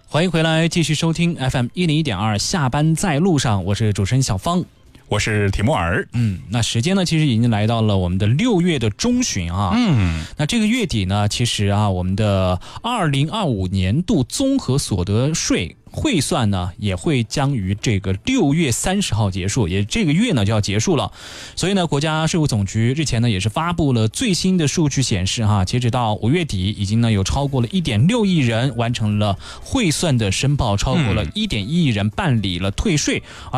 欢迎回来，继续收听 FM101.2，下班在路上，我是主持人小芳。 我是铁木尔。 那时间呢，其实已经来到了我们的6月的中旬啊。那这个月底呢，其实啊，我们的2025年度综合所得税汇算呢，也会将于这个6月30号结束，也这个月呢就要结束了。所以呢，国家税务总局日前呢也是发布了最新的数据显示哈，截止到5月底，已经呢有超过了1.6亿人完成了汇算的申报，超过了1.1亿人办理了退税。